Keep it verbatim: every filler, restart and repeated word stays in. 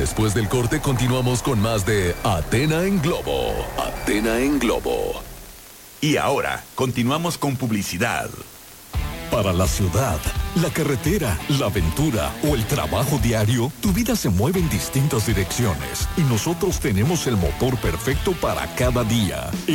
Después del corte continuamos con más de Athena en Globo. Athena en Globo. Y ahora, continuamos con publicidad. Para la ciudad, la carretera, la aventura o el trabajo diario, tu vida se mueve en distintas direcciones y nosotros tenemos el motor perfecto para cada día.